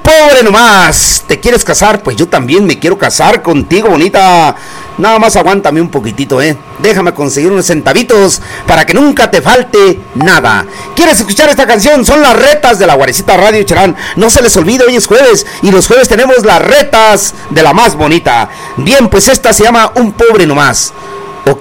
pobre nomás. ¿Te quieres casar? Pues yo también me quiero casar contigo, bonita. Nada más aguántame un poquitito, Déjame conseguir unos centavitos para que nunca te falte nada. ¿Quieres escuchar esta canción? Son las retas de la Guarecita Radio Chalán. No se les olvide, hoy es jueves y los jueves tenemos las retas de la más bonita. Bien, pues esta se llama Un pobre nomás.